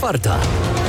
4.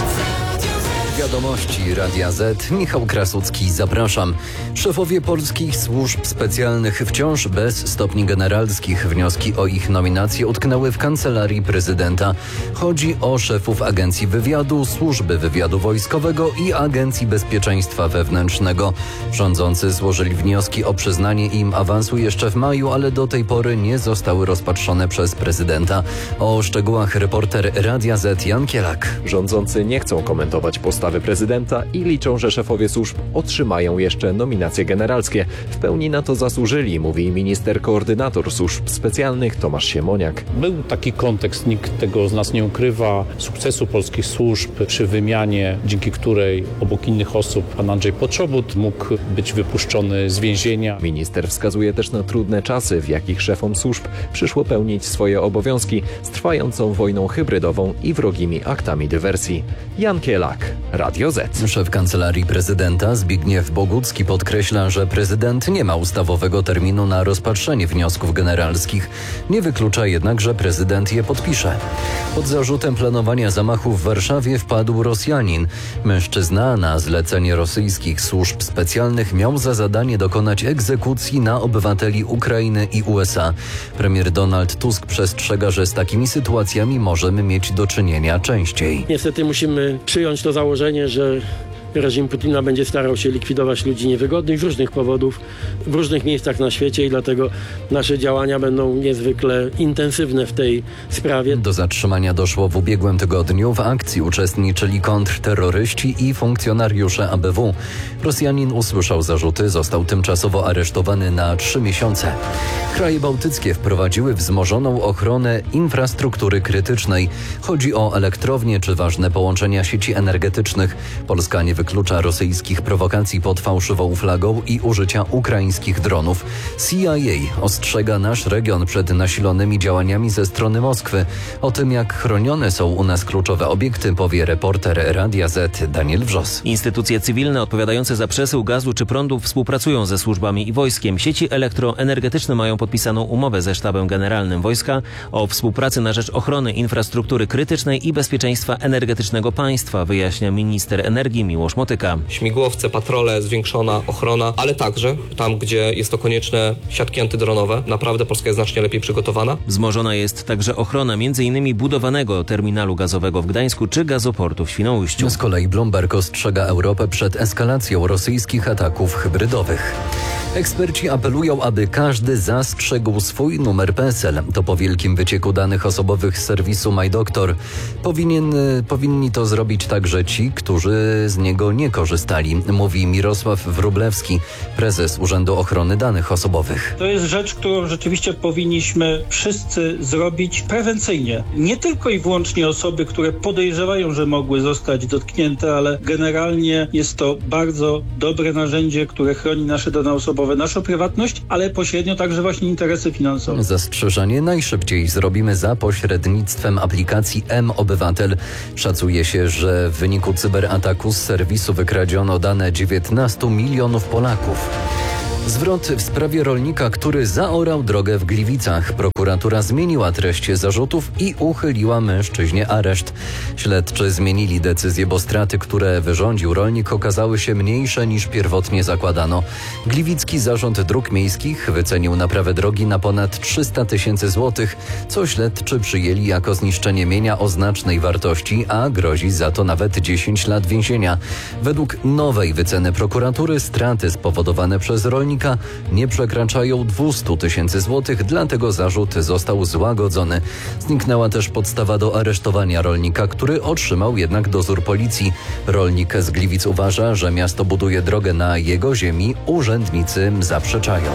Wiadomości Radia Z. Michał Krasucki, zapraszam. Szefowie polskich służb specjalnych wciąż bez stopni generalskich. Wnioski o ich nominację utknęły w Kancelarii Prezydenta. Chodzi o szefów Agencji Wywiadu, Służby Wywiadu Wojskowego i Agencji Bezpieczeństwa Wewnętrznego. Rządzący złożyli wnioski o przyznanie im awansu jeszcze w maju, ale do tej pory nie zostały rozpatrzone przez prezydenta. O szczegółach reporter Radia Z Jan Kielak. Rządzący nie chcą komentować postawy prezydenta i liczą, że szefowie służb otrzymają jeszcze nominacje generalskie. W pełni na to zasłużyli, mówi minister koordynator służb specjalnych Tomasz Siemoniak. Był taki kontekst, nikt tego z nas nie ukrywa, sukcesu polskich służb przy wymianie, dzięki której obok innych osób pan Andrzej Poczobut mógł być wypuszczony z więzienia. Minister wskazuje też na trudne czasy, w jakich szefom służb przyszło pełnić swoje obowiązki z trwającą wojną hybrydową i wrogimi aktami dywersji. Jan Kielak, Radio Z. Szef Kancelarii Prezydenta Zbigniew Bogucki podkreśla, że prezydent nie ma ustawowego terminu na rozpatrzenie wniosków generalskich. Nie wyklucza jednak, że prezydent je podpisze. Pod zarzutem planowania zamachu w Warszawie wpadł Rosjanin. Mężczyzna na zlecenie rosyjskich służb specjalnych miał za zadanie dokonać egzekucji na obywateli Ukrainy i USA. Premier Donald Tusk przestrzega, że z takimi sytuacjami możemy mieć do czynienia częściej. Niestety musimy przyjąć to założenie, że reżim Putina będzie starał się likwidować ludzi niewygodnych z różnych powodów w różnych miejscach na świecie i dlatego nasze działania będą niezwykle intensywne w tej sprawie. Do zatrzymania doszło w ubiegłym tygodniu. W akcji uczestniczyli kontrterroryści i funkcjonariusze ABW. Rosjanin usłyszał zarzuty, został tymczasowo aresztowany na 3 miesiące. Kraje bałtyckie wprowadziły wzmożoną ochronę infrastruktury krytycznej. Chodzi o elektrownie czy ważne połączenia sieci energetycznych. Polska nie wyklucza rosyjskich prowokacji pod fałszywą flagą i użycia ukraińskich dronów. CIA ostrzega nasz region przed nasilonymi działaniami ze strony Moskwy. O tym, jak chronione są u nas kluczowe obiekty, powie reporter Radia Z Daniel Wrzos. Instytucje cywilne odpowiadające za przesył gazu czy prądu współpracują ze służbami i wojskiem. Sieci elektroenergetyczne mają podpisaną umowę ze Sztabem Generalnym Wojska o współpracy na rzecz ochrony infrastruktury krytycznej i bezpieczeństwa energetycznego państwa, wyjaśnia minister energii Miłosz Motyka. Śmigłowce, patrole, zwiększona ochrona, ale także tam, gdzie jest to konieczne, siatki antydronowe. Naprawdę Polska jest znacznie lepiej przygotowana. Wzmożona jest także ochrona m.in. budowanego terminalu gazowego w Gdańsku czy gazoportu w Świnoujściu. Z kolei Bloomberg ostrzega Europę przed eskalacją rosyjskich ataków hybrydowych. Eksperci apelują, aby każdy zastrzegł swój numer PESEL. To po wielkim wycieku danych osobowych z serwisu MyDoktor. Powinni to zrobić także ci, którzy z niego nie korzystali, mówi Mirosław Wróblewski, prezes Urzędu Ochrony Danych Osobowych. To jest rzecz, którą rzeczywiście powinniśmy wszyscy zrobić prewencyjnie. Nie tylko i wyłącznie osoby, które podejrzewają, że mogły zostać dotknięte, ale generalnie jest to bardzo dobre narzędzie, które chroni nasze dane osobowe, naszą prywatność, ale pośrednio także właśnie interesy finansowe. Zastrzeżenie najszybciej zrobimy za pośrednictwem aplikacji mObywatel. Szacuje się, że w wyniku cyberataku z serwisu wykradziono dane 19 milionów Polaków. Zwrot w sprawie rolnika, który zaorał drogę w Gliwicach. Prokuratura zmieniła treść zarzutów i uchyliła mężczyźnie areszt. Śledczy zmienili decyzję, bo straty, które wyrządził rolnik, okazały się mniejsze niż pierwotnie zakładano. Gliwicki Zarząd Dróg Miejskich wycenił naprawę drogi na ponad 300 000 złotych, co śledczy przyjęli jako zniszczenie mienia o znacznej wartości, a grozi za to nawet 10 lat więzienia. Według nowej wyceny prokuratury straty spowodowane przez rolnika nie przekraczają 200 000 złotych, dlatego zarzut został złagodzony. Zniknęła też podstawa do aresztowania rolnika, który otrzymał jednak dozór policji. Rolnik z Gliwic uważa, że miasto buduje drogę na jego ziemi, urzędnicy zaprzeczają.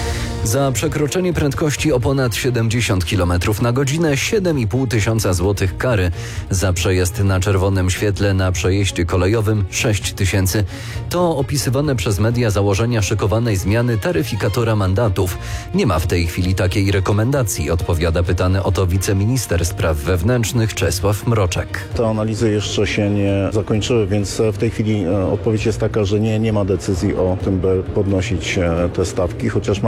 Za przekroczenie prędkości o ponad 70 km na godzinę 7,5 tysiąca złotych kary. Za przejazd na czerwonym świetle na przejeździe kolejowym 6 000. To opisywane przez media założenia szykowanej zmiany taryfikatora mandatów. Nie ma w tej chwili takiej rekomendacji, odpowiada pytany o to wiceminister spraw wewnętrznych Czesław Mroczek. Te analizy jeszcze się nie zakończyły, więc w tej chwili odpowiedź jest taka, że nie ma decyzji o tym, by podnosić te stawki, chociaż mamy świadomość,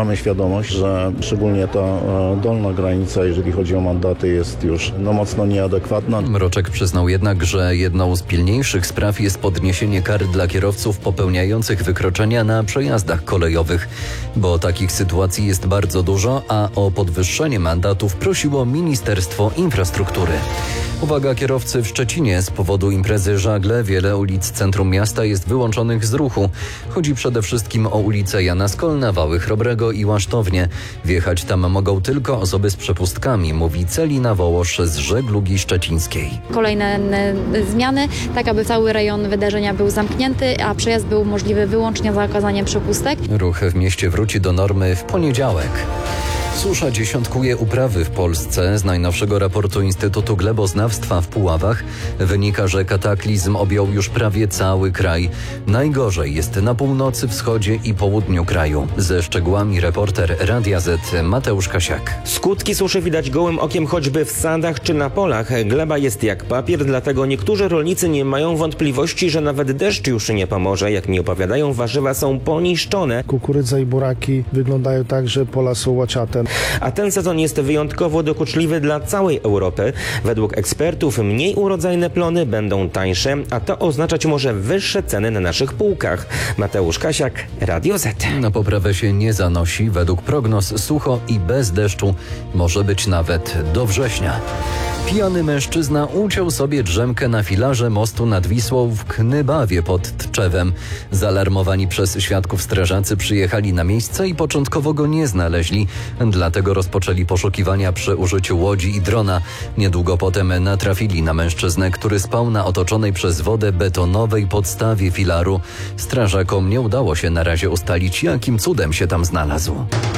świadomość, że szczególnie ta dolna granica, jeżeli chodzi o mandaty, jest już mocno nieadekwatna. Mroczek przyznał jednak, że jedną z pilniejszych spraw jest podniesienie kar dla kierowców popełniających wykroczenia na przejazdach kolejowych, bo takich sytuacji jest bardzo dużo, a o podwyższenie mandatów prosiło Ministerstwo Infrastruktury. Uwaga kierowcy w Szczecinie, z powodu imprezy Żagle wiele ulic centrum miasta jest wyłączonych z ruchu. Chodzi przede wszystkim o ulice Jana Skolna, Wały Chrobrego i Łasztownię. Wjechać tam mogą tylko osoby z przepustkami, mówi Celina Wołosz z Żeglugi Szczecińskiej. Kolejne zmiany, tak aby cały rejon wydarzenia był zamknięty, a przejazd był możliwy wyłącznie za okazaniem przepustek. Ruch w mieście wróci do normy w poniedziałek. Susza dziesiątkuje uprawy w Polsce. Z najnowszego raportu Instytutu Gleboznawstwa w Puławach wynika, że kataklizm objął już prawie cały kraj. Najgorzej jest na północy, wschodzie i południu kraju. Ze szczegółami reporter Radia Z Mateusz Kasiak. Skutki suszy widać gołym okiem choćby w sadach czy na polach. Gleba jest jak papier, dlatego niektórzy rolnicy nie mają wątpliwości, że nawet deszcz już nie pomoże. Jak mi opowiadają, warzywa są poniszczone. Kukurydza i buraki wyglądają tak, że pola są łaciate. A ten sezon jest wyjątkowo dokuczliwy dla całej Europy. Według ekspertów mniej urodzajne plony będą tańsze, a to oznaczać może wyższe ceny na naszych półkach. Mateusz Kasiak, Radio Z. Na poprawę się nie zanosi. Według prognoz sucho i bez deszczu może być nawet do września. Pijany mężczyzna uciął sobie drzemkę na filarze mostu nad Wisłą w Knybawie pod Tczewem. Zaalarmowani przez świadków strażacy przyjechali na miejsce i początkowo go nie znaleźli. Dlatego rozpoczęli poszukiwania przy użyciu łodzi i drona. Niedługo potem natrafili na mężczyznę, który spał na otoczonej przez wodę betonowej podstawie filaru. Strażakom nie udało się na razie ustalić, jakim cudem się tam znalazł.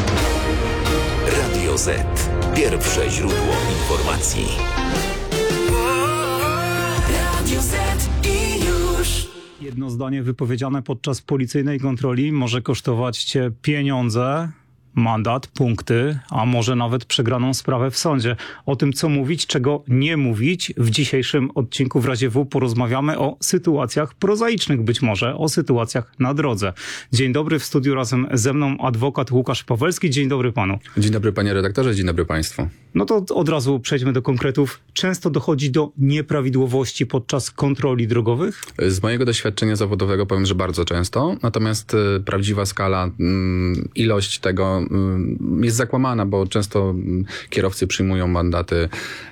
Radio Z. Pierwsze źródło informacji. Radio Z i już. Jedno zdanie wypowiedziane podczas policyjnej kontroli może kosztować cię pieniądze, mandat, punkty, a może nawet przegraną sprawę w sądzie. O tym, co mówić, czego nie mówić, w dzisiejszym odcinku w razie W porozmawiamy o sytuacjach prozaicznych być może, o sytuacjach na drodze. Dzień dobry, w studiu razem ze mną adwokat Łukasz Pawelski. Dzień dobry panu. Dzień dobry panie redaktorze, dzień dobry państwu. No to od razu przejdźmy do konkretów. Często dochodzi do nieprawidłowości podczas kontroli drogowych? Z mojego doświadczenia zawodowego powiem, że bardzo często. Natomiast prawdziwa skala, ilość tego jest zakłamana, bo często kierowcy przyjmują mandaty,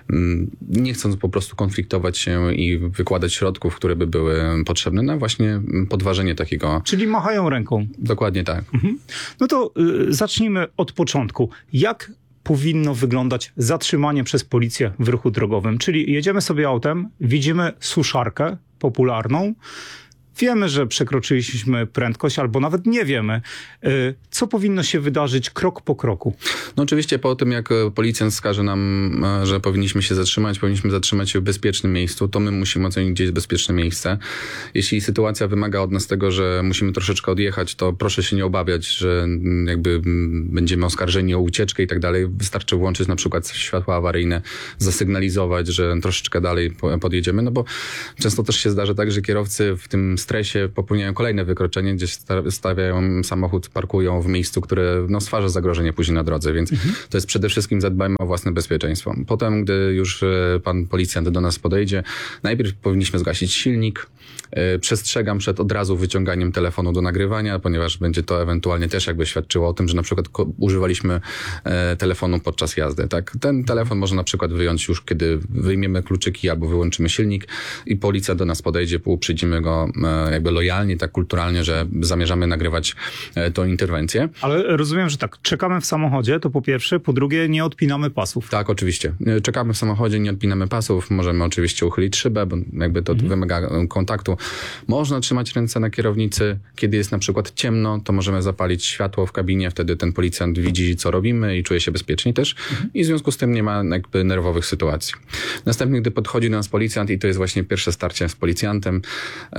nie chcąc po prostu konfliktować się i wykładać środków, które by były potrzebne na właśnie podważenie takiego. Czyli machają ręką. Dokładnie tak. No to zacznijmy od początku. Jak powinno wyglądać zatrzymanie przez policję w ruchu drogowym? Czyli jedziemy sobie autem, widzimy suszarkę popularną, wiemy, że przekroczyliśmy prędkość, albo nawet nie wiemy. Co powinno się wydarzyć krok po kroku? No oczywiście po tym, jak policjant wskaże nam, że powinniśmy się zatrzymać się w bezpiecznym miejscu, to my musimy ocenić, gdzie jest bezpieczne miejsce. Jeśli sytuacja wymaga od nas tego, że musimy troszeczkę odjechać, to proszę się nie obawiać, że jakby będziemy oskarżeni o ucieczkę i tak dalej. Wystarczy włączyć na przykład światła awaryjne, zasygnalizować, że troszeczkę dalej podjedziemy, no bo często też się zdarza tak, że kierowcy w tym stresie popełniają kolejne wykroczenie, gdzie stawiają samochód, parkują w miejscu, które stwarza zagrożenie później na drodze, więc to jest przede wszystkim zadbajmy o własne bezpieczeństwo. Potem, gdy już pan policjant do nas podejdzie, najpierw powinniśmy zgasić silnik. Przestrzegam przed od razu wyciąganiem telefonu do nagrywania, ponieważ będzie to ewentualnie też jakby świadczyło o tym, że na przykład używaliśmy telefonu podczas jazdy. Tak? Ten telefon można na przykład wyjąć już, kiedy wyjmiemy kluczyki albo wyłączymy silnik i policja do nas podejdzie, uprzedzimy go jakby lojalnie, tak kulturalnie, że zamierzamy nagrywać tą interwencję. Ale rozumiem, że tak, czekamy w samochodzie, to po pierwsze, po drugie nie odpinamy pasów. Tak, oczywiście. Czekamy w samochodzie, nie odpinamy pasów, możemy oczywiście uchylić szybę, bo jakby to wymaga kontaktu. Można trzymać ręce na kierownicy. Kiedy jest na przykład ciemno, to możemy zapalić światło w kabinie, wtedy ten policjant widzi, co robimy i czuje się bezpiecznie też i w związku z tym nie ma jakby nerwowych sytuacji. Następnie, gdy podchodzi do nas policjant i to jest właśnie pierwsze starcie z policjantem, starcie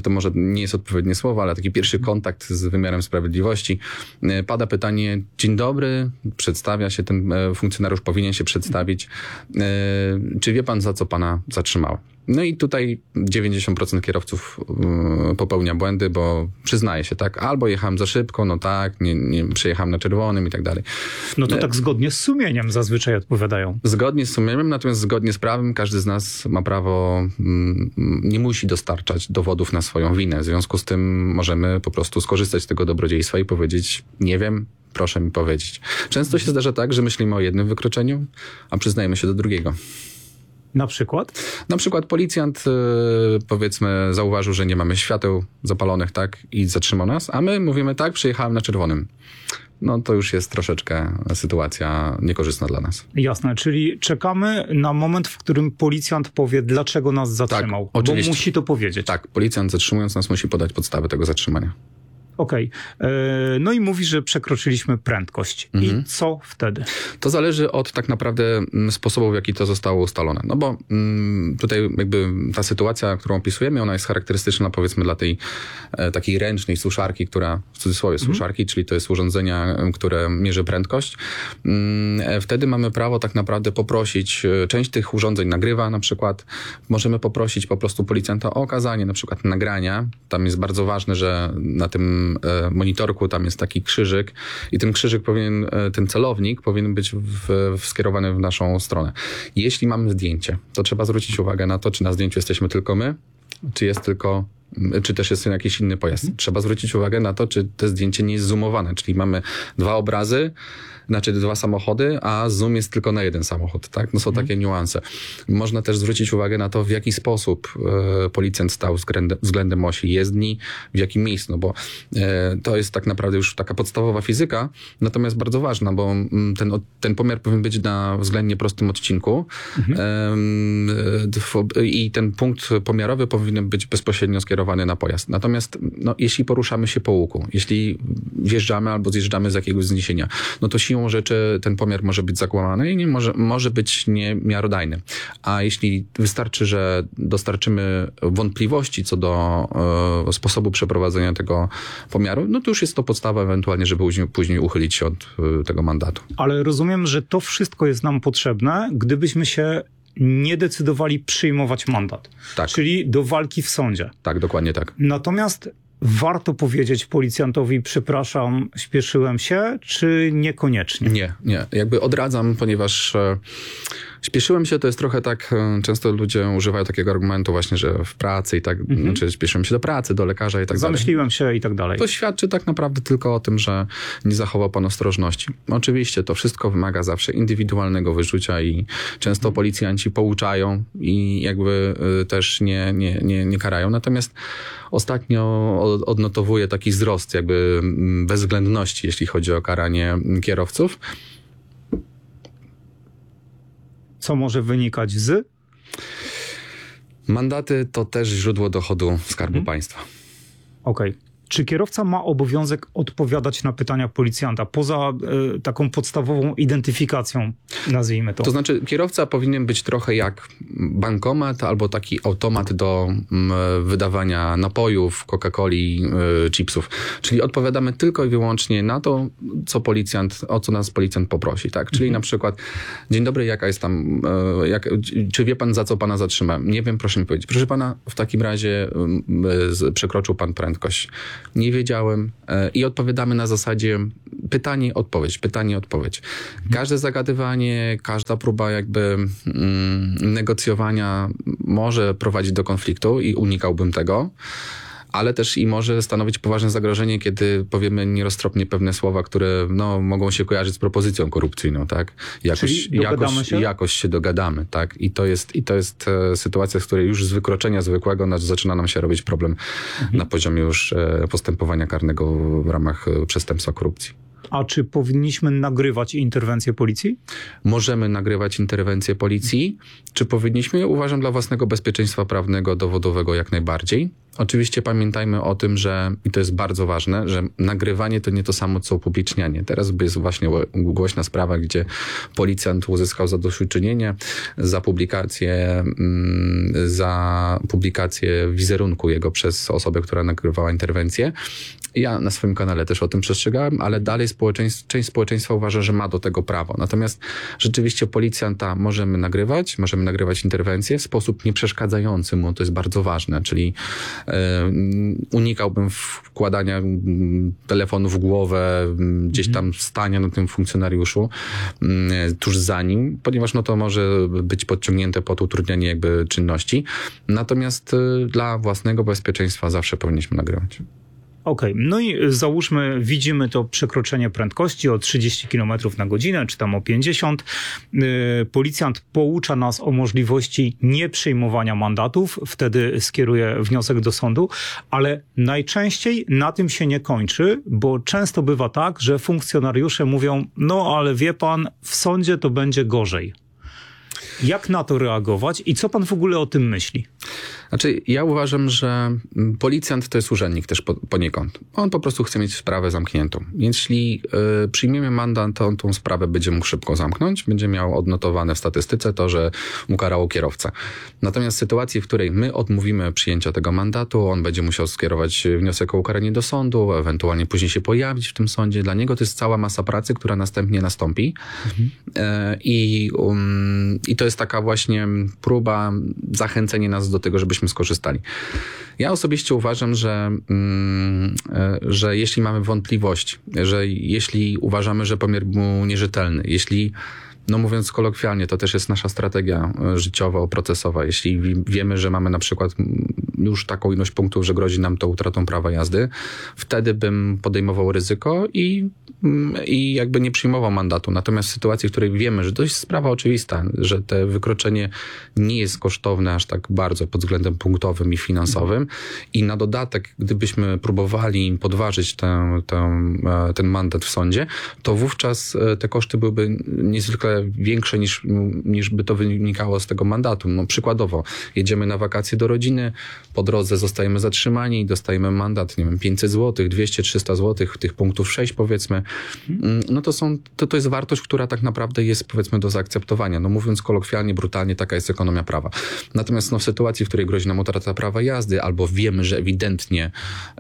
to może nie jest odpowiednie słowo, ale taki pierwszy kontakt z wymiarem sprawiedliwości. Pada pytanie, dzień dobry, przedstawia się, ten funkcjonariusz powinien się przedstawić. Czy wie pan, za co pana zatrzymało? No i tutaj 90% kierowców popełnia błędy, bo przyznaje się, tak, albo jechałem za szybko, no tak, nie przejechałem na czerwonym i tak dalej. No to tak zgodnie z sumieniem zazwyczaj odpowiadają. Zgodnie z sumieniem, natomiast zgodnie z prawem każdy z nas ma prawo, nie musi dostarczać dowodów na swoją winę. W związku z tym możemy po prostu skorzystać z tego dobrodziejstwa i powiedzieć, nie wiem, proszę mi powiedzieć. Często się zdarza tak, że myślimy o jednym wykroczeniu, a przyznajemy się do drugiego. Na przykład? Na przykład policjant, powiedzmy, zauważył, że nie mamy świateł zapalonych, tak, i zatrzymał nas, a my mówimy, tak, przyjechałem na czerwonym. No to już jest troszeczkę sytuacja niekorzystna dla nas. Jasne, czyli czekamy na moment, w którym policjant powie, dlaczego nas zatrzymał. Tak, oczywiście. Bo musi to powiedzieć. Tak, policjant zatrzymując nas musi podać podstawy tego zatrzymania. Okej. No i mówi, że przekroczyliśmy prędkość. I co wtedy? To zależy od tak naprawdę sposobu, w jaki to zostało ustalone. No bo tutaj jakby ta sytuacja, którą opisujemy, ona jest charakterystyczna, powiedzmy, dla tej takiej ręcznej suszarki, która, w cudzysłowie suszarki, czyli to jest urządzenia, które mierzy prędkość. Wtedy mamy prawo tak naprawdę poprosić, część tych urządzeń nagrywa na przykład, możemy poprosić po prostu policjanta o okazanie na przykład nagrania. Tam jest bardzo ważne, że na tym monitorku tam jest taki krzyżyk i ten krzyżyk powinien, ten celownik powinien być skierowany w naszą stronę. Jeśli mamy zdjęcie, to trzeba zwrócić uwagę na to, czy na zdjęciu jesteśmy tylko my, czy też jest jakiś inny pojazd. Trzeba zwrócić uwagę na to, czy to zdjęcie nie jest zoomowane, czyli mamy dwa obrazy, znaczy dwa samochody, a zoom jest tylko na jeden samochód, tak? No są takie niuanse. Można też zwrócić uwagę na to, w jaki sposób policjant stał względem osi jezdni, w jakim miejscu, no bo to jest tak naprawdę już taka podstawowa fizyka, natomiast bardzo ważna, bo ten pomiar powinien być na względnie prostym odcinku i ten punkt pomiarowy powinien być bezpośrednio skierowany na pojazd. Natomiast no, jeśli poruszamy się po łuku, jeśli wjeżdżamy albo zjeżdżamy z jakiegoś wzniesienia, no to siłą rzeczy ten pomiar może być zakłamany i może być niemiarodajny. A jeśli wystarczy, że dostarczymy wątpliwości co do sposobu przeprowadzenia tego pomiaru, no to już jest to podstawa ewentualnie, żeby później uchylić się od tego mandatu. Ale rozumiem, że to wszystko jest nam potrzebne, gdybyśmy się nie decydowali przyjmować mandat. Tak. Czyli do walki w sądzie. Tak, dokładnie tak. Natomiast warto powiedzieć policjantowi, przepraszam, śpieszyłem się, czy niekoniecznie? Nie. Jakby odradzam, ponieważ śpieszyłem się, to jest trochę tak, często ludzie używają takiego argumentu właśnie, że w pracy i tak, znaczy śpieszyłem się do pracy, do lekarza i tak dalej. Zamyśliłem się i tak dalej. To świadczy tak naprawdę tylko o tym, że nie zachował pan ostrożności. Oczywiście to wszystko wymaga zawsze indywidualnego wyczucia i często policjanci pouczają i jakby też nie karają. Natomiast ostatnio odnotowuję taki wzrost jakby bezwzględności, jeśli chodzi o karanie kierowców. Co może wynikać z? Mandaty to też źródło dochodu Skarbu Państwa. Okej. Czy kierowca ma obowiązek odpowiadać na pytania policjanta poza taką podstawową identyfikacją, nazwijmy to? To znaczy kierowca powinien być trochę jak bankomat albo taki automat do wydawania napojów, Coca-Coli, chipsów. Czyli odpowiadamy tylko i wyłącznie na to, o co nas policjant poprosi. Tak? Czyli na przykład, dzień dobry, jaka jest tam, czy wie pan, za co pana zatrzymałem? Nie wiem, proszę mi powiedzieć. Proszę pana, w takim razie przekroczył pan prędkość. Nie wiedziałem i odpowiadamy na zasadzie pytanie, odpowiedź. Każde zagadywanie, każda próba jakby negocjowania może prowadzić do konfliktu i unikałbym tego, ale też i może stanowić poważne zagrożenie, kiedy powiemy nieroztropnie pewne słowa, które no, mogą się kojarzyć z propozycją korupcyjną, tak? Jakoś się dogadamy, tak? I to jest sytuacja, z której już z wykroczenia zwykłego zaczyna nam się robić problem na poziomie już postępowania karnego w ramach przestępstwa korupcji. A czy powinniśmy nagrywać interwencję policji? Możemy nagrywać interwencję policji. Czy powinniśmy? Uważam, dla własnego bezpieczeństwa prawnego, dowodowego jak najbardziej. Oczywiście pamiętajmy o tym, że, i to jest bardzo ważne, że nagrywanie to nie to samo, co upublicznianie. Teraz jest właśnie głośna sprawa, gdzie policjant uzyskał zadośćuczynienie za publikację wizerunku jego przez osobę, która nagrywała interwencję. Ja na swoim kanale też o tym przestrzegałem, ale dalej część społeczeństwa uważa, że ma do tego prawo. Natomiast rzeczywiście policjanta możemy nagrywać interwencje w sposób nieprzeszkadzający mu, to jest bardzo ważne, czyli unikałbym wkładania telefonu w głowę, gdzieś tam stania na tym funkcjonariuszu tuż za nim, ponieważ no to może być podciągnięte pod utrudnianie jakby czynności. Natomiast dla własnego bezpieczeństwa zawsze powinniśmy nagrywać. Okej, no i załóżmy, widzimy to przekroczenie prędkości o 30 km na godzinę, czy tam o 50. Policjant poucza nas o możliwości nieprzyjmowania mandatów, wtedy skieruje wniosek do sądu, ale najczęściej na tym się nie kończy, bo często bywa tak, że funkcjonariusze mówią, no ale wie pan, w sądzie to będzie gorzej. Jak na to reagować i co pan w ogóle o tym myśli? Znaczy, ja uważam, że policjant to jest urzędnik też poniekąd. On po prostu chce mieć sprawę zamkniętą. Jeśli przyjmiemy mandat, to on tą sprawę będzie mógł szybko zamknąć, będzie miał odnotowane w statystyce to, że ukarało kierowcę. Natomiast w sytuacji, w której my odmówimy przyjęcia tego mandatu, on będzie musiał skierować wniosek o ukaranie do sądu, ewentualnie później się pojawić w tym sądzie. Dla niego to jest cała masa pracy, która następnie nastąpi. I to jest taka właśnie próba zachęcenia nas do tego, żebyśmy skorzystali. Ja osobiście uważam, że jeśli mamy wątpliwość, że jeśli uważamy, że pomiar był nierzetelny, jeśli, no mówiąc kolokwialnie, to też jest nasza strategia życiowa, procesowa. Jeśli wiemy, że mamy na przykład już taką ilość punktów, że grozi nam to utratą prawa jazdy, wtedy bym podejmował ryzyko i jakby nie przyjmował mandatu. Natomiast w sytuacji, w której wiemy, że to jest sprawa oczywista, że te wykroczenie nie jest kosztowne aż tak bardzo pod względem punktowym i finansowym i na dodatek, gdybyśmy próbowali podważyć ten mandat w sądzie, to wówczas te koszty byłyby niezwykle większe niż by to wynikało z tego mandatu. No, przykładowo, jedziemy na wakacje do rodziny, po drodze zostajemy zatrzymani i dostajemy mandat, nie wiem, 500 zł, 200, 300 zł, tych punktów 6 powiedzmy, no to jest wartość, która tak naprawdę jest powiedzmy do zaakceptowania. No mówiąc kolokwialnie, brutalnie, taka jest ekonomia prawa. Natomiast no, w sytuacji, w której grozi nam utrata prawa jazdy albo wiemy, że ewidentnie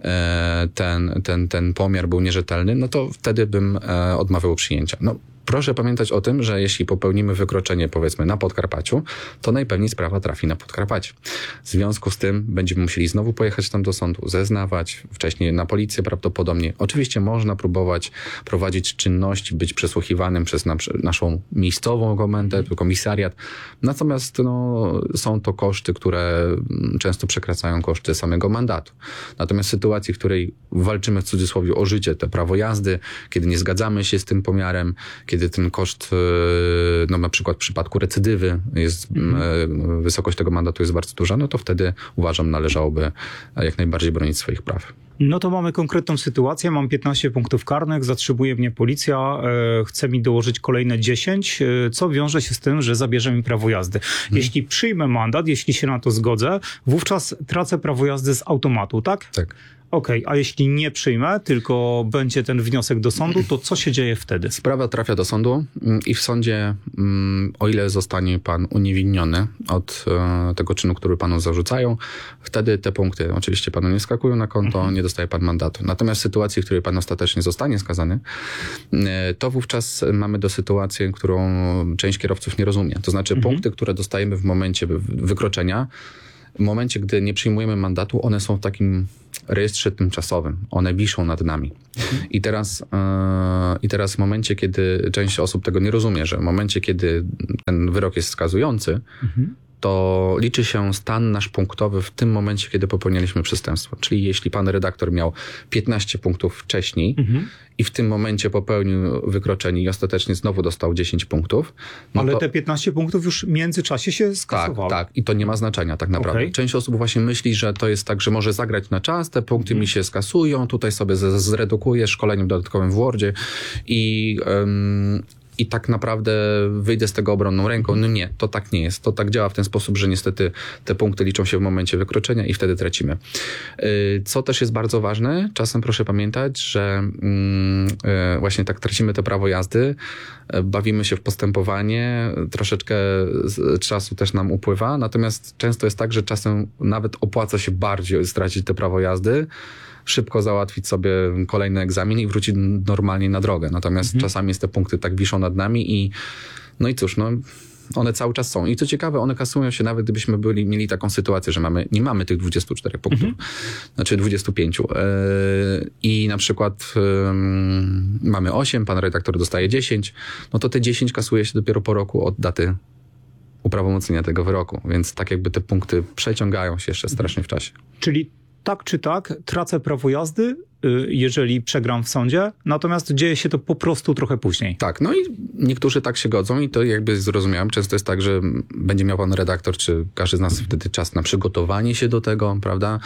ten pomiar był nierzetelny, no to wtedy bym odmawiał przyjęcia. No, proszę pamiętać o tym, że jeśli popełnimy wykroczenie, powiedzmy, na Podkarpaciu, to najpewniej sprawa trafi na Podkarpacie. W związku z tym będziemy musieli znowu pojechać tam do sądu, zeznawać, wcześniej na policję prawdopodobnie. Oczywiście można próbować prowadzić czynności, być przesłuchiwanym przez naszą miejscową komendę, komisariat. Natomiast no, są to koszty, które często przekraczają koszty samego mandatu. Natomiast w sytuacji, w której walczymy w cudzysłowie o życie, to prawo jazdy, kiedy nie zgadzamy się z tym pomiarem, kiedy ten koszt, no na przykład w przypadku recydywy wysokość tego mandatu jest bardzo duża, no to wtedy uważam, należałoby jak najbardziej bronić swoich praw. No to mamy konkretną sytuację, mam 15 punktów karnych, zatrzymuje mnie policja, chce mi dołożyć kolejne 10, co wiąże się z tym, że zabierze mi prawo jazdy. Jeśli przyjmę mandat, jeśli się na to zgodzę, wówczas tracę prawo jazdy z automatu, tak? Tak. Okej, a jeśli nie przyjmę, tylko będzie ten wniosek do sądu, to co się dzieje wtedy? Sprawa trafia do sądu i w sądzie, o ile zostanie pan uniewinniony od tego czynu, który panu zarzucają, wtedy te punkty oczywiście panu nie skakują na konto, nie dostaje pan mandatu. Natomiast w sytuacji, w której pan ostatecznie zostanie skazany, to wówczas mamy do sytuacji, którą część kierowców nie rozumie. To znaczy punkty, które dostajemy w momencie wykroczenia, w momencie, gdy nie przyjmujemy mandatu, one są w takim rejestrze tymczasowym. One wiszą nad nami. I teraz w momencie, kiedy część osób tego nie rozumie, że w momencie, kiedy ten wyrok jest skazujący, to liczy się stan nasz punktowy w tym momencie, kiedy popełnialiśmy przestępstwo. Czyli jeśli pan redaktor miał 15 punktów wcześniej i w tym momencie popełnił wykroczenie i ostatecznie znowu dostał 10 punktów. No ale to te 15 punktów już w międzyczasie się skasowało. Tak. I to nie ma znaczenia tak naprawdę. Okay. Część osób właśnie myśli, że to jest tak, że może zagrać na czas, te punkty mi się skasują, tutaj sobie zredukuję szkoleniem dodatkowym w Wordzie i tak naprawdę wyjdę z tego obronną ręką. No nie, to tak nie jest. To tak działa w ten sposób, że niestety te punkty liczą się w momencie wykroczenia i wtedy tracimy. Co też jest bardzo ważne, czasem proszę pamiętać, że właśnie tak tracimy to prawo jazdy, bawimy się w postępowanie, troszeczkę czasu też nam upływa, natomiast często jest tak, że czasem nawet opłaca się bardziej stracić to prawo jazdy, szybko załatwić sobie kolejny egzamin i wrócić normalnie na drogę. Natomiast czasami te punkty tak wiszą nad nami no i cóż, one cały czas są. I co ciekawe, one kasują się nawet gdybyśmy mieli taką sytuację, że nie mamy tych 24 punktów, znaczy 25. I na przykład mamy 8, pan redaktor dostaje 10, no to te 10 kasuje się dopiero po roku od daty uprawomocnienia tego wyroku. Więc tak jakby te punkty przeciągają się jeszcze strasznie w czasie. Czyli tak czy tak tracę prawo jazdy, jeżeli przegram w sądzie, natomiast dzieje się to po prostu trochę później. Tak, no i niektórzy tak się godzą i to jakby zrozumiałem. Często jest tak, że będzie miał pan redaktor, czy każdy z nas wtedy czas na przygotowanie się do tego, prawda?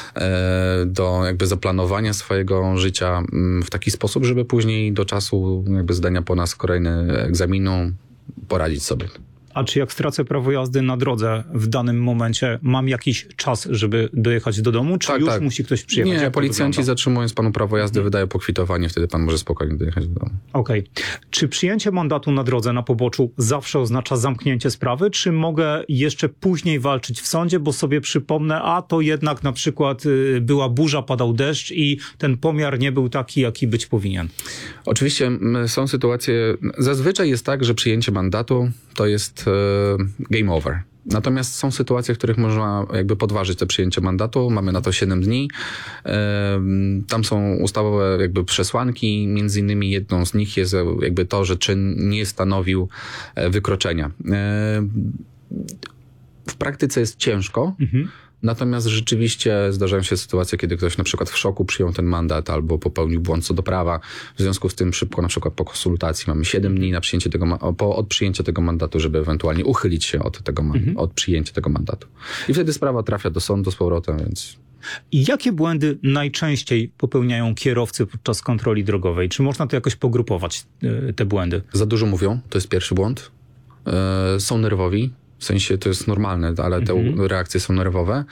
Do jakby zaplanowania swojego życia w taki sposób, żeby później do czasu jakby zdania po nas kolejnego egzaminu poradzić sobie. A czy jak stracę prawo jazdy na drodze w danym momencie, mam jakiś czas, żeby dojechać do domu, czy już musi ktoś przyjechać? Nie, policjanci zatrzymując panu prawo jazdy wydają pokwitowanie, wtedy pan może spokojnie dojechać do domu. Okej. Czy przyjęcie mandatu na drodze na poboczu zawsze oznacza zamknięcie sprawy, czy mogę jeszcze później walczyć w sądzie, bo sobie przypomnę, a to jednak na przykład była burza, padał deszcz i ten pomiar nie był taki, jaki być powinien? Oczywiście są sytuacje, zazwyczaj jest tak, że przyjęcie mandatu to jest game over. Natomiast są sytuacje, w których można jakby podważyć to przyjęcie mandatu. Mamy na to 7 dni. Tam są ustawowe jakby przesłanki. Między innymi jedną z nich jest jakby to, że czyn nie stanowił wykroczenia. W praktyce jest ciężko. Natomiast rzeczywiście zdarzają się sytuacje, kiedy ktoś na przykład w szoku przyjął ten mandat albo popełnił błąd co do prawa. W związku z tym szybko, na przykład po konsultacji mamy 7 dni na przyjęcie od przyjęcia tego mandatu, żeby ewentualnie uchylić się od przyjęcia tego mandatu. I wtedy sprawa trafia do sądu z powrotem, więc... I jakie błędy najczęściej popełniają kierowcy podczas kontroli drogowej? Czy można to jakoś pogrupować, te błędy? Za dużo mówią, to jest pierwszy błąd. Są nerwowi. W sensie to jest normalne, ale te reakcje są nerwowe.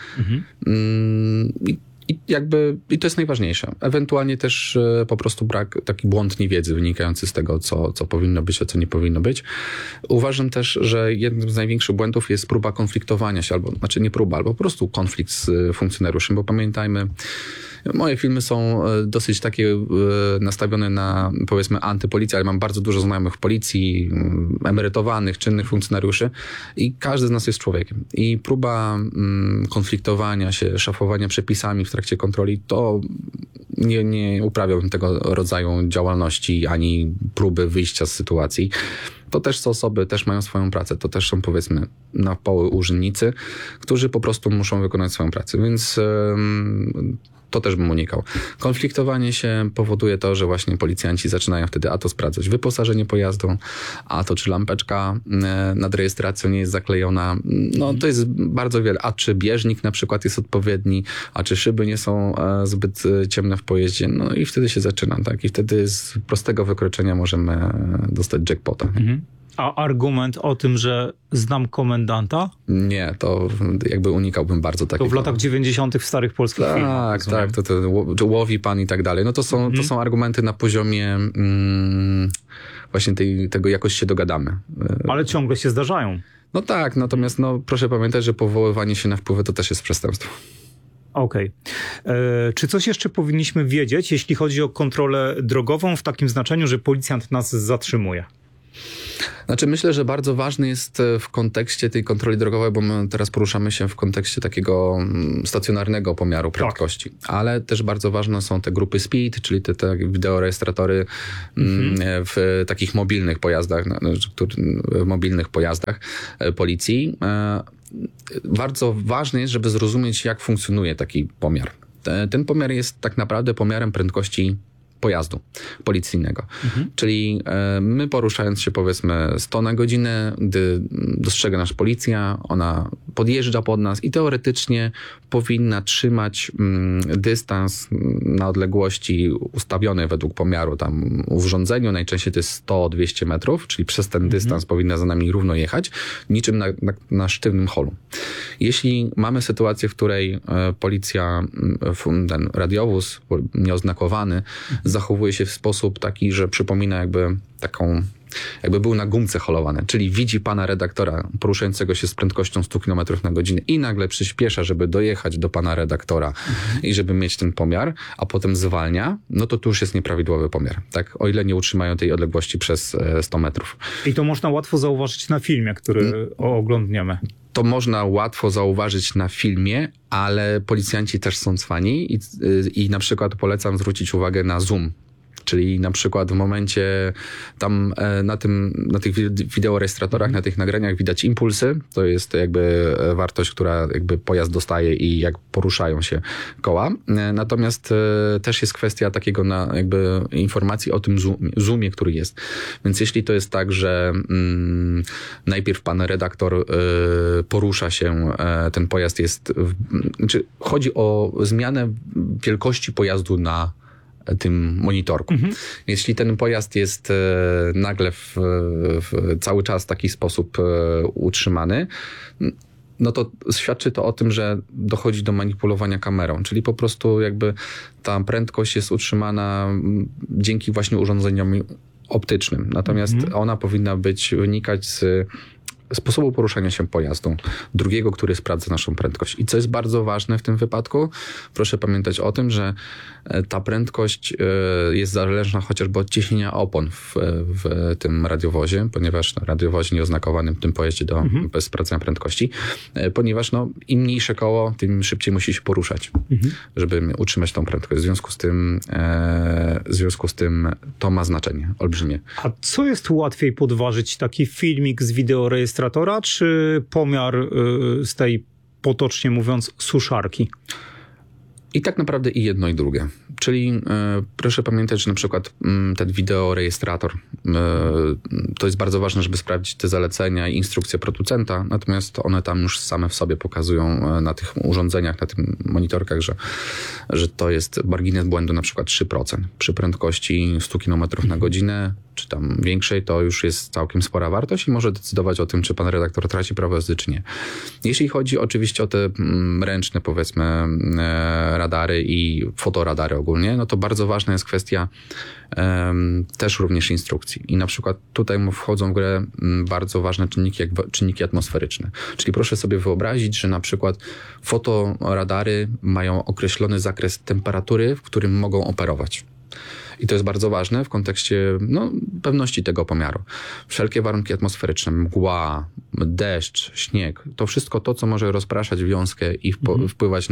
I to jest najważniejsze. Ewentualnie też po prostu taki błąd niewiedzy wynikający z tego, co powinno być, a co nie powinno być. Uważam też, że jednym z największych błędów jest próba konfliktowania się, albo po prostu konflikt z funkcjonariuszem, bo pamiętajmy, moje filmy są dosyć takie nastawione na, powiedzmy, antypolicję, ale mam bardzo dużo znajomych w policji, emerytowanych, czynnych funkcjonariuszy i każdy z nas jest człowiekiem. I próba konfliktowania się, szafowania przepisami w trakcie kontroli, to nie uprawiałbym tego rodzaju działalności, ani próby wyjścia z sytuacji. To też są osoby, też mają swoją pracę. To też są, powiedzmy, na poły urzędnicy, którzy po prostu muszą wykonać swoją pracę. Więc to też bym unikał. Konfliktowanie się powoduje to, że właśnie policjanci zaczynają wtedy a to sprawdzać wyposażenie pojazdu, a to czy lampeczka nad rejestracją nie jest zaklejona. No to jest bardzo wiele. A czy bieżnik na przykład jest odpowiedni, a czy szyby nie są zbyt ciemne w pojeździe. No i wtedy się zaczyna, tak? I wtedy z prostego wykroczenia możemy dostać jackpota. A argument o tym, że znam komendanta? Nie, to jakby unikałbym bardzo takiego. To w latach 90. w starych polskich filmach. Tak, to łowi pan i tak dalej. No to są argumenty na poziomie właśnie tego jakoś się dogadamy. Ale ciągle się zdarzają. No tak, natomiast proszę pamiętać, że powoływanie się na wpływy to też jest przestępstwo. Okej. Czy coś jeszcze powinniśmy wiedzieć, jeśli chodzi o kontrolę drogową w takim znaczeniu, że policjant nas zatrzymuje? Znaczy myślę, że bardzo ważny jest w kontekście tej kontroli drogowej, bo my teraz poruszamy się w kontekście takiego stacjonarnego pomiaru prędkości, ale też bardzo ważne są te grupy speed, czyli te wideorejestratory w takich mobilnych pojazdach policji. Bardzo ważne jest, żeby zrozumieć, jak funkcjonuje taki pomiar. Ten pomiar jest tak naprawdę pomiarem prędkości pojazdu policyjnego. Czyli my poruszając się powiedzmy 100 na godzinę, gdy dostrzega nas policja, ona podjeżdża pod nas i teoretycznie powinna trzymać dystans na odległości ustawionej według pomiaru tam w urządzeniu, najczęściej to jest 100-200 metrów, czyli przez ten dystans powinna za nami równo jechać, niczym na sztywnym holu. Jeśli mamy sytuację, w której policja, ten radiowóz nieoznakowany zachowuje się w sposób taki, że przypomina jakby był na gumce holowany, czyli widzi pana redaktora poruszającego się z prędkością 100 km na godzinę i nagle przyspiesza, żeby dojechać do pana redaktora i żeby mieć ten pomiar, a potem zwalnia, no to tu już jest nieprawidłowy pomiar, tak? O ile nie utrzymają tej odległości przez 100 metrów. I to można łatwo zauważyć na filmie, który oglądniemy. To można łatwo zauważyć na filmie, ale policjanci też są cwani i na przykład polecam zwrócić uwagę na zoom. Czyli na przykład w momencie tam na tych wideorejestratorach, na tych nagraniach widać impulsy. To jest jakby wartość, która jakby pojazd dostaje i jak poruszają się koła. Natomiast też jest kwestia takiego jakby informacji o tym zoomie, który jest. Więc jeśli to jest tak, że najpierw pan redaktor porusza się, ten pojazd jest... Znaczy chodzi o zmianę wielkości pojazdu na tym monitorku. Jeśli ten pojazd jest nagle cały czas w taki sposób utrzymany, no to świadczy to o tym, że dochodzi do manipulowania kamerą, czyli po prostu jakby ta prędkość jest utrzymana dzięki właśnie urządzeniom optycznym. Natomiast ona powinna wynikać z sposobu poruszania się pojazdu, drugiego, który sprawdza naszą prędkość. I co jest bardzo ważne w tym wypadku, proszę pamiętać o tym, że ta prędkość jest zależna chociażby od ciśnienia opon w tym radiowozie, ponieważ radiowozie nieoznakowanym w tym pojeździe bez sprawdzenia prędkości, ponieważ im mniejsze koło, tym szybciej musi się poruszać, żeby utrzymać tą prędkość. W związku z tym to ma znaczenie olbrzymie. A co jest łatwiej podważyć? Taki filmik z wideorejestratora, czy pomiar z tej, potocznie mówiąc, suszarki? I tak naprawdę i jedno i drugie. Czyli proszę pamiętać, że na przykład ten wideorejestrator to jest bardzo ważne, żeby sprawdzić te zalecenia i instrukcje producenta, natomiast one tam już same w sobie pokazują na tych urządzeniach, na tych monitorkach, że to jest margines błędu na przykład 3%. Przy prędkości 100 km na godzinę, czy tam większej, to już jest całkiem spora wartość i może decydować o tym, czy pan redaktor traci prawo jazdy, czy nie. Jeśli chodzi oczywiście o te ręczne, powiedzmy, radary i fotoradary ogólnie, no to bardzo ważna jest kwestia też również instrukcji. I na przykład tutaj wchodzą w grę bardzo ważne czynniki, jak czynniki atmosferyczne. Czyli proszę sobie wyobrazić, że na przykład fotoradary mają określony zakres temperatury, w którym mogą operować. I to jest bardzo ważne w kontekście pewności tego pomiaru. Wszelkie warunki atmosferyczne, mgła, deszcz, śnieg, to wszystko to, co może rozpraszać wiązkę i wpływać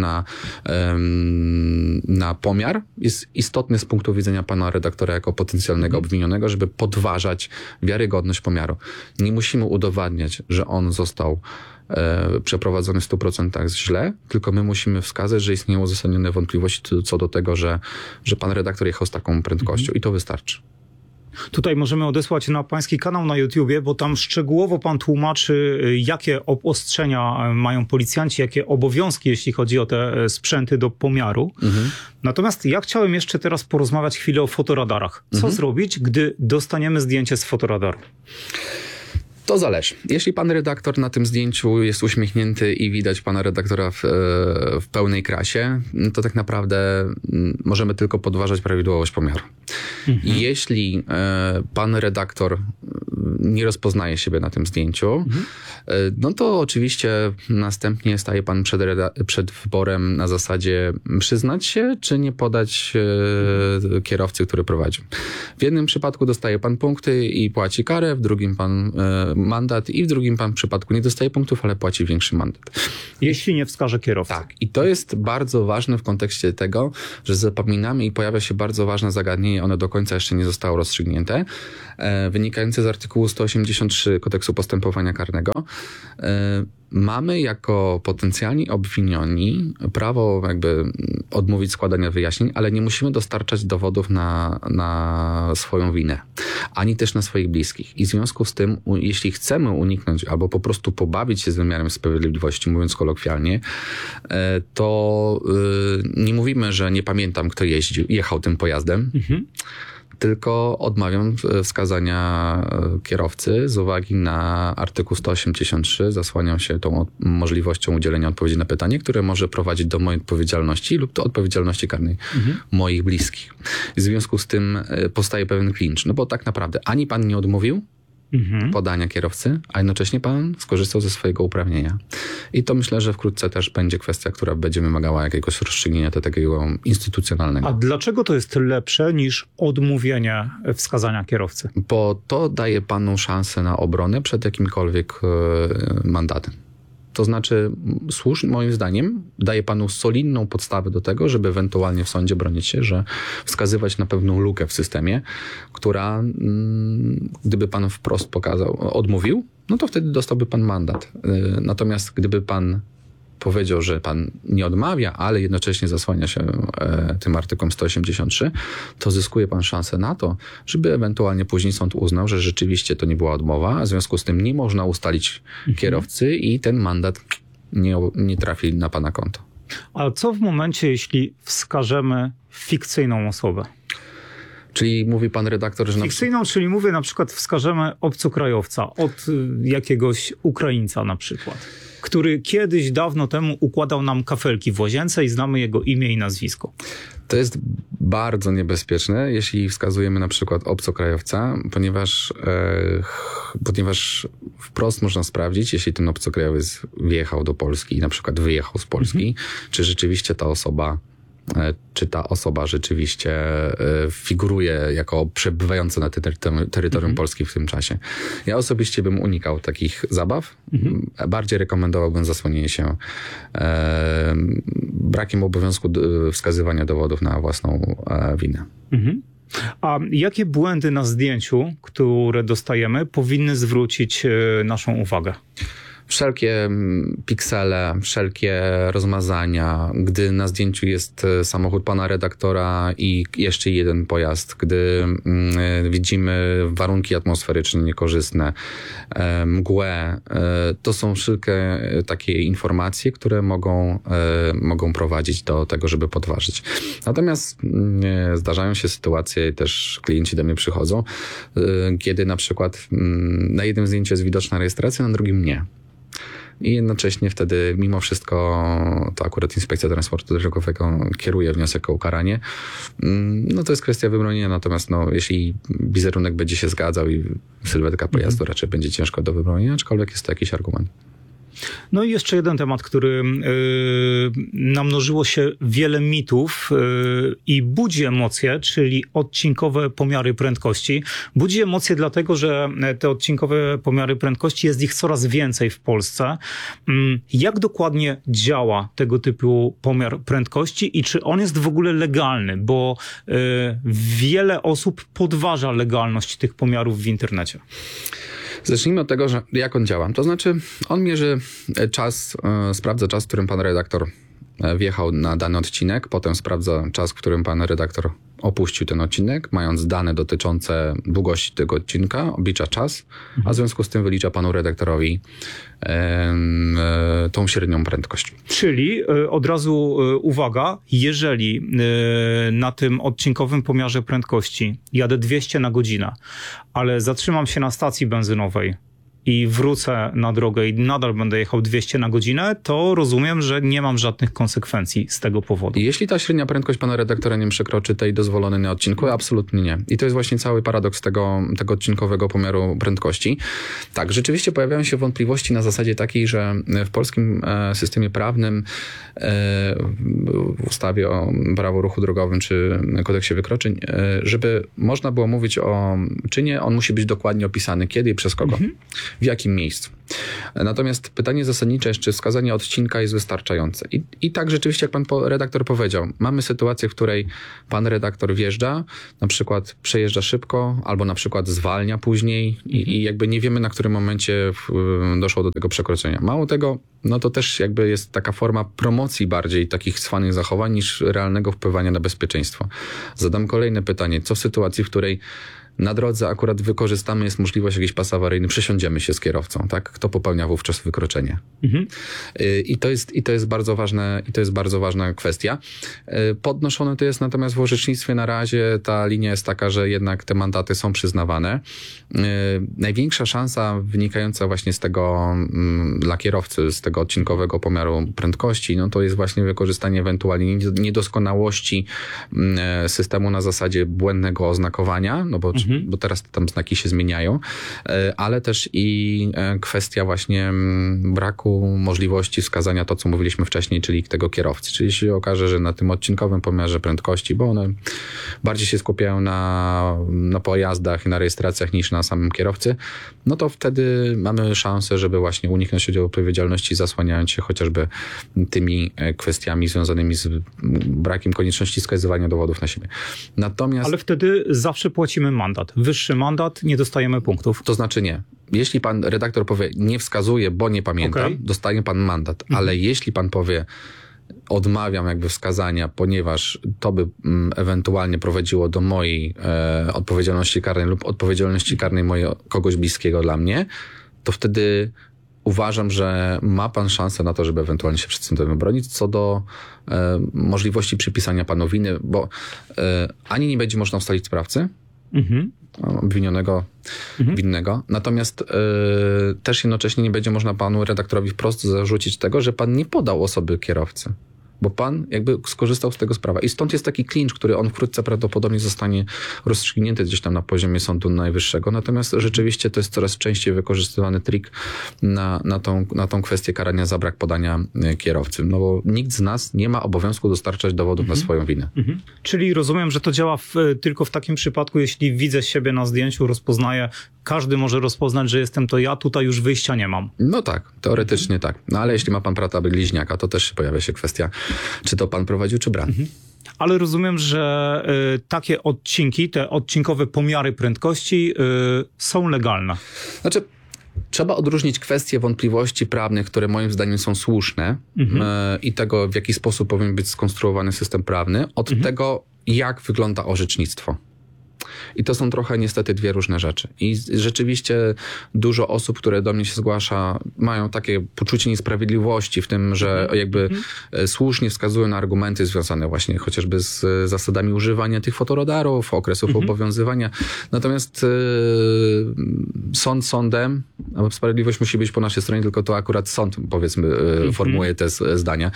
na pomiar, jest istotne z punktu widzenia pana redaktora jako potencjalnego obwinionego, żeby podważać wiarygodność pomiaru. Nie musimy udowadniać, że on został przeprowadzony w 100% źle, tylko my musimy wskazać, że istnieją uzasadnione wątpliwości co do tego, że pan redaktor jechał z taką prędkością i to wystarczy. Tutaj możemy odesłać na pański kanał na YouTubie, bo tam szczegółowo pan tłumaczy, jakie obostrzenia mają policjanci, jakie obowiązki, jeśli chodzi o te sprzęty do pomiaru. Natomiast ja chciałem jeszcze teraz porozmawiać chwilę o fotoradarach. Co zrobić, gdy dostaniemy zdjęcie z fotoradaru? To zależy. Jeśli pan redaktor na tym zdjęciu jest uśmiechnięty i widać pana redaktora w pełnej krasie, to tak naprawdę możemy tylko podważać prawidłowość pomiaru. Jeśli pan redaktor nie rozpoznaje siebie na tym zdjęciu, no to oczywiście następnie staje pan przed wyborem na zasadzie przyznać się, czy nie podać kierowcy, który prowadził. W jednym przypadku dostaje pan punkty i płaci karę, w drugim pan mandat i w drugim pan przypadku nie dostaje punktów, ale płaci większy mandat. Jeśli nie wskaże kierowcy. Tak. I to jest bardzo ważne w kontekście tego, że zapominamy i pojawia się bardzo ważne zagadnienie, ono do końca jeszcze nie zostało rozstrzygnięte, wynikające z artykułu 183 Kodeksu Postępowania Karnego. mamy jako potencjalni obwinioni prawo jakby odmówić składania wyjaśnień, ale nie musimy dostarczać dowodów na swoją winę, ani też na swoich bliskich. I w związku z tym, jeśli chcemy uniknąć albo po prostu pobawić się z wymiarem sprawiedliwości, mówiąc kolokwialnie, to nie mówimy, że nie pamiętam, kto jechał tym pojazdem, tylko odmawiam wskazania kierowcy z uwagi na artykuł 183. Zasłaniam się tą możliwością udzielenia odpowiedzi na pytanie, które może prowadzić do mojej odpowiedzialności lub do odpowiedzialności karnej moich bliskich. W związku z tym powstaje pewien klincz, no bo tak naprawdę ani pan nie odmówił podania kierowcy, a jednocześnie pan skorzystał ze swojego uprawnienia. I to myślę, że wkrótce też będzie kwestia, która będzie wymagała jakiegoś rozstrzygnięcia takiego instytucjonalnego. A dlaczego to jest lepsze niż odmówienie wskazania kierowcy? Bo to daje panu szansę na obronę przed jakimkolwiek mandatem. To znaczy, moim zdaniem, daje panu solidną podstawę do tego, żeby ewentualnie w sądzie bronić się, że wskazywać na pewną lukę w systemie, która, gdyby pan wprost odmówił, no to wtedy dostałby pan mandat. Natomiast gdyby pan powiedział, że pan nie odmawia, ale jednocześnie zasłania się tym artykułem 183, to zyskuje pan szansę na to, żeby ewentualnie później sąd uznał, że rzeczywiście to nie była odmowa, a w związku z tym nie można ustalić kierowcy i ten mandat nie trafi na pana konto. Ale co w momencie, jeśli wskażemy fikcyjną osobę? Czyli mówi pan redaktor, że... Fikcyjną, czyli mówię na przykład wskażemy obcokrajowca od jakiegoś Ukraińca na przykład, który kiedyś dawno temu układał nam kafelki w łazience i znamy jego imię i nazwisko. To jest bardzo niebezpieczne, jeśli wskazujemy na przykład obcokrajowca, ponieważ wprost można sprawdzić, jeśli ten obcokrajowiec wjechał do Polski i na przykład wyjechał z Polski, czy rzeczywiście ta osoba rzeczywiście figuruje jako przebywająca na terytorium Polski w tym czasie. Ja osobiście bym unikał takich zabaw. Bardziej rekomendowałbym zasłonienie się brakiem obowiązku wskazywania dowodów na własną winę. A jakie błędy na zdjęciu, które dostajemy, powinny zwrócić naszą uwagę? Wszelkie piksele, wszelkie rozmazania, gdy na zdjęciu jest samochód pana redaktora i jeszcze jeden pojazd, gdy widzimy warunki atmosferyczne niekorzystne, mgłę, to są wszelkie takie informacje, które mogą prowadzić do tego, żeby podważyć. Natomiast zdarzają się sytuacje, też klienci do mnie przychodzą, kiedy na przykład na jednym zdjęciu jest widoczna rejestracja, na drugim nie. I jednocześnie wtedy mimo wszystko to akurat Inspekcja Transportu Drogowego kieruje wniosek o ukaranie. No to jest kwestia wybronienia, natomiast jeśli wizerunek będzie się zgadzał i sylwetka pojazdu raczej będzie ciężko do wybronienia, aczkolwiek jest to jakiś argument. No i jeszcze jeden temat, który namnożyło się wiele mitów i budzi emocje, czyli odcinkowe pomiary prędkości. Budzi emocje dlatego, że te odcinkowe pomiary prędkości, jest ich coraz więcej w Polsce. Jak dokładnie działa tego typu pomiar prędkości i czy on jest w ogóle legalny? Bo wiele osób podważa legalność tych pomiarów w internecie. Zacznijmy od tego, że jak on działa. To znaczy, on mierzy czas, sprawdza czas, w którym pan redaktor wjechał na dany odcinek, potem sprawdza czas, w którym pan redaktor opuścił ten odcinek, mając dane dotyczące długości tego odcinka, oblicza czas, a w związku z tym wylicza panu redaktorowi tą średnią prędkość. Czyli od razu uwaga, jeżeli na tym odcinkowym pomiarze prędkości jadę 200 na godzinę, ale zatrzymam się na stacji benzynowej i wrócę na drogę i nadal będę jechał 200 na godzinę, to rozumiem, że nie mam żadnych konsekwencji z tego powodu. Jeśli ta średnia prędkość pana redaktora nie przekroczy tej dozwolonej na odcinku, absolutnie nie. I to jest właśnie cały paradoks tego odcinkowego pomiaru prędkości. Tak, rzeczywiście pojawiają się wątpliwości na zasadzie takiej, że w polskim systemie prawnym, w ustawie o prawo o ruchu drogowym czy kodeksie wykroczeń, żeby można było mówić o czynie, on musi być dokładnie opisany, kiedy i przez kogo. w jakim miejscu. Natomiast pytanie zasadnicze jest, czy wskazanie odcinka jest wystarczające. I tak rzeczywiście, jak pan redaktor powiedział, mamy sytuację, w której pan redaktor wjeżdża, na przykład przejeżdża szybko, albo na przykład zwalnia później i jakby nie wiemy, na którym momencie doszło do tego przekroczenia. Mało tego, no to też jakby jest taka forma promocji bardziej takich cwanych zachowań niż realnego wpływania na bezpieczeństwo. Zadam kolejne pytanie. Co w sytuacji, w której na drodze akurat wykorzystamy, jest możliwość jakiś pas awaryjny, przesiądziemy się z kierowcą, tak? Kto popełnia wówczas wykroczenie? I to jest bardzo ważna kwestia. Podnoszone to jest natomiast w orzecznictwie na razie ta linia jest taka, że jednak te mandaty są przyznawane. Największa szansa wynikająca właśnie z tego dla kierowcy, z tego odcinkowego pomiaru prędkości, no to jest właśnie wykorzystanie ewentualnie niedoskonałości systemu na zasadzie błędnego oznakowania, no bo teraz tam znaki się zmieniają, ale też i kwestia właśnie braku możliwości wskazania to, co mówiliśmy wcześniej, czyli tego kierowcy. Czyli się okaże, że na tym odcinkowym pomiarze prędkości, bo one bardziej się skupiają na pojazdach i na rejestracjach niż na samym kierowcy, no to wtedy mamy szansę, żeby właśnie uniknąć udziału odpowiedzialności, zasłaniając się chociażby tymi kwestiami związanymi z brakiem konieczności wskazywania dowodów na siebie. Natomiast... Ale wtedy zawsze płacimy mandat. Wyższy mandat, nie dostajemy punktów. To znaczy nie. Jeśli pan redaktor powie, nie wskazuje, bo nie pamiętam, dostanie pan mandat. Ale jeśli pan powie, odmawiam jakby wskazania, ponieważ to by ewentualnie prowadziło do mojej odpowiedzialności karnej lub odpowiedzialności karnej kogoś bliskiego dla mnie, to wtedy uważam, że ma pan szansę na to, żeby ewentualnie się przed tym bronić. Co do możliwości przypisania panu winy, bo ani nie będzie można ustalić sprawcy, obwinionego, winnego. Natomiast też jednocześnie nie będzie można panu redaktorowi wprost zarzucić tego, że pan nie podał osoby kierowcy. Bo pan jakby skorzystał z tego z prawa. I stąd jest taki klincz, który on wkrótce prawdopodobnie zostanie rozstrzygnięty gdzieś tam na poziomie Sądu Najwyższego. Natomiast rzeczywiście to jest coraz częściej wykorzystywany trik na tą kwestię karania za brak podania kierowcy. No bo nikt z nas nie ma obowiązku dostarczać dowodów na swoją winę. Czyli rozumiem, że to działa tylko w takim przypadku, jeśli widzę siebie na zdjęciu, rozpoznaję, każdy może rozpoznać, że jestem to ja, tutaj już wyjścia nie mam. No tak, teoretycznie tak. No ale jeśli ma pan brata bliźniaka, to też pojawia się kwestia, czy to pan prowadził, czy brat. Ale rozumiem, że takie odcinki, te odcinkowe pomiary prędkości są legalne. Znaczy, trzeba odróżnić kwestie wątpliwości prawnych, które moim zdaniem są słuszne i tego, w jaki sposób powinien być skonstruowany system prawny, od tego, jak wygląda orzecznictwo. I to są trochę niestety dwie różne rzeczy. I rzeczywiście dużo osób, które do mnie się zgłasza, mają takie poczucie niesprawiedliwości w tym, że jakby słusznie wskazują na argumenty związane właśnie chociażby z zasadami używania tych fotoradarów, okresów obowiązywania. Natomiast sąd sądem, a sprawiedliwość musi być po naszej stronie, tylko to akurat sąd, powiedzmy, formułuje te zdania.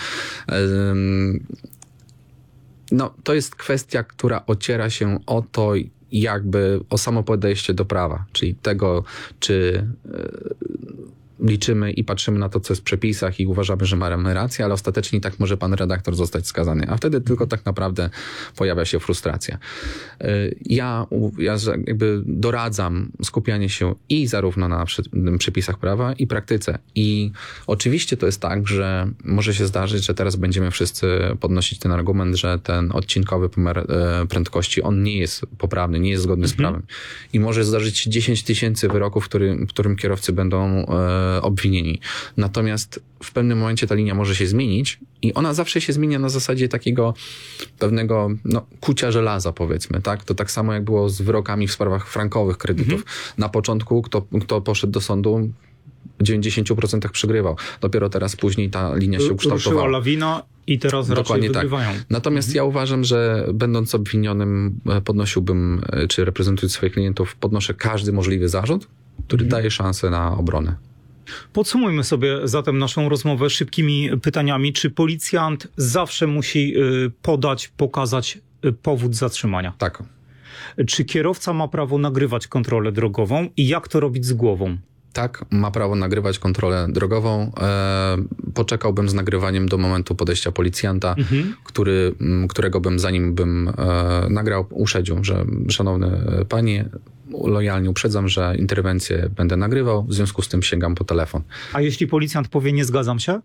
No, to jest kwestia, która ociera się o to, jakby o samo podejście do prawa, czyli tego, czy liczymy i patrzymy na to, co jest w przepisach i uważamy, że mamy rację, ale ostatecznie i tak może pan redaktor zostać skazany, a wtedy tylko tak naprawdę pojawia się frustracja. Ja jakby doradzam skupianie się i zarówno na przepisach prawa i praktyce. I oczywiście to jest tak, że może się zdarzyć, że teraz będziemy wszyscy podnosić ten argument, że ten odcinkowy pomiar prędkości, on nie jest poprawny, nie jest zgodny z prawem. I może zdarzyć się 10 000 wyroków, w którym kierowcy będą obwinieni. Natomiast w pewnym momencie ta linia może się zmienić i ona zawsze się zmienia na zasadzie takiego pewnego kucia żelaza, powiedzmy, tak? To tak samo jak było z wyrokami w sprawach frankowych kredytów. Na początku kto poszedł do sądu, w 90% przegrywał. Dopiero teraz później ta linia się ukształtowała. Ruszyła lawina i teraz raczej wygrywają. Tak. Natomiast ja uważam, że będąc obwinionym podnosiłbym, czy reprezentując swoich klientów, podnoszę każdy możliwy zarzut, który daje szansę na obronę. Podsumujmy sobie zatem naszą rozmowę szybkimi pytaniami. Czy policjant zawsze musi pokazać powód zatrzymania? Tak. Czy kierowca ma prawo nagrywać kontrolę drogową i jak to robić z głową? Tak, ma prawo nagrywać kontrolę drogową. Poczekałbym z nagrywaniem do momentu podejścia policjanta, którego bym, zanim bym nagrał, uszedził, że szanowny panie, lojalnie uprzedzam, że interwencję będę nagrywał, w związku z tym sięgam po telefon. A jeśli policjant powie nie zgadzam się?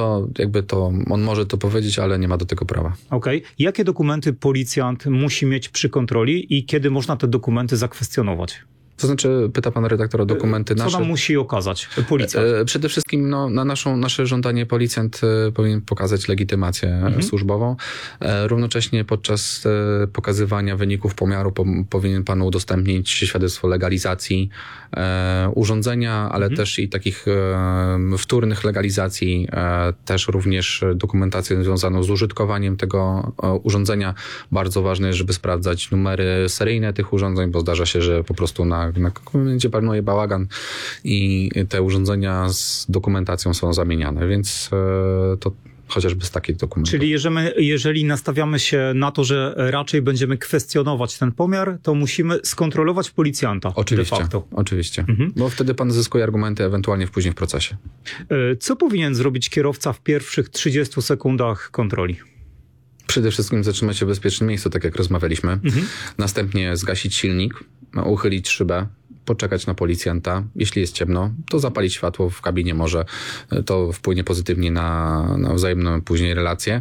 On może to powiedzieć, ale nie ma do tego prawa. Okej. Jakie dokumenty policjant musi mieć przy kontroli i kiedy można te dokumenty zakwestionować? To znaczy, pyta pan redaktor o dokumenty nasze. Co nam musi okazać policjant? Przede wszystkim na nasze żądanie policjant powinien pokazać legitymację służbową. Równocześnie podczas pokazywania wyników pomiaru powinien pan udostępnić świadectwo legalizacji urządzenia, ale też i takich wtórnych legalizacji, też również dokumentację związaną z użytkowaniem tego urządzenia. Bardzo ważne jest, żeby sprawdzać numery seryjne tych urządzeń, bo zdarza się, że po prostu na komendzie panuje bałagan i te urządzenia z dokumentacją są zamieniane, więc to chociażby z takich dokumentów. Czyli jeżeli nastawiamy się na to, że raczej będziemy kwestionować ten pomiar, to musimy skontrolować policjanta. Oczywiście, de facto. oczywiście. Bo wtedy pan zyskuje argumenty ewentualnie później w procesie. Co powinien zrobić kierowca w pierwszych 30 sekundach kontroli? Przede wszystkim zatrzymać się w bezpiecznym miejscu, tak jak rozmawialiśmy. Następnie zgasić silnik, uchylić szybę, poczekać na policjanta. Jeśli jest ciemno, to zapalić światło w kabinie, może to wpłynie pozytywnie na wzajemną później relację.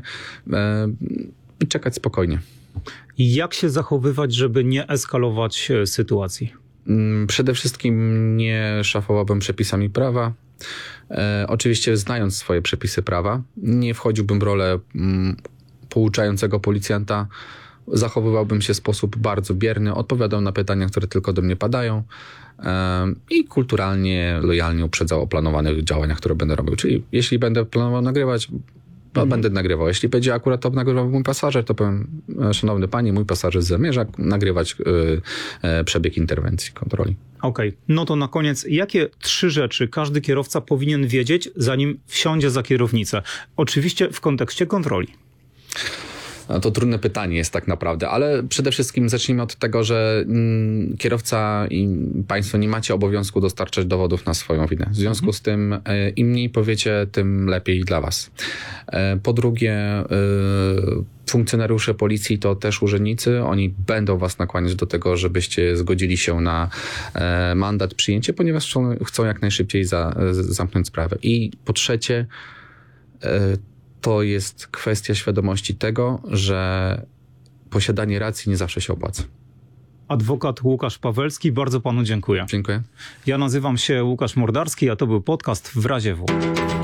I czekać spokojnie. Jak się zachowywać, żeby nie eskalować sytuacji? Przede wszystkim nie szafowałbym przepisami prawa. Oczywiście znając swoje przepisy prawa, nie wchodziłbym w rolę pouczającego policjanta, zachowywałbym się w sposób bardzo bierny, odpowiadał na pytania, które tylko do mnie padają i kulturalnie, lojalnie uprzedzał o planowanych działaniach, które będę robił. Czyli jeśli będę planował nagrywać, to będę nagrywał. Jeśli będzie akurat to nagrywał mój pasażer, to powiem, szanowny panie, mój pasażer zamierza nagrywać przebieg interwencji, kontroli. Okej. No to na koniec, jakie 3 rzeczy każdy kierowca powinien wiedzieć, zanim wsiądzie za kierownicę? Oczywiście w kontekście kontroli. To trudne pytanie jest tak naprawdę, ale przede wszystkim zacznijmy od tego, że kierowca i państwo nie macie obowiązku dostarczać dowodów na swoją winę. W związku z tym im mniej powiecie, tym lepiej dla was. Po drugie, funkcjonariusze policji to też urzędnicy. Oni będą was nakłaniać do tego, żebyście zgodzili się na mandat, przyjęcie, ponieważ chcą jak najszybciej zamknąć sprawę. I po trzecie, to jest kwestia świadomości tego, że posiadanie racji nie zawsze się opłaca. Adwokat Łukasz Pawelski, bardzo panu dziękuję. Dziękuję. Ja nazywam się Łukasz Mordarski, a to był podcast W razie W.